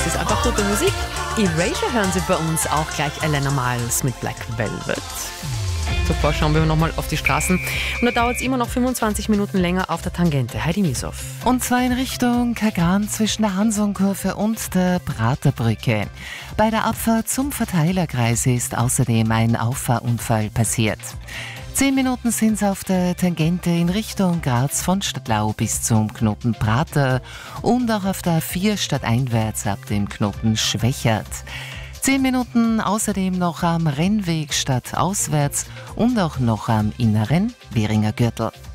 Das ist einfach gute Musik. Erasure hören Sie bei uns, auch gleich Elena Miles mit Black Velvet. Zuvor schauen wir nochmal auf die Straßen. Und da dauert es immer noch 25 Minuten länger auf der Tangente. Heidi Niesow. Und zwar in Richtung Kagran zwischen der Hansonkurve und der Praterbrücke. Bei der Abfahrt zum Verteilerkreis ist außerdem ein Auffahrunfall passiert. 10 Minuten sind es auf der Tangente in Richtung Graz von Stadtlau bis zum Knoten Prater und auch auf der A4 stadteinwärts ab dem Knoten Schwächert. 10 Minuten außerdem noch am Rennweg stadtauswärts und auch noch am inneren Währinger Gürtel.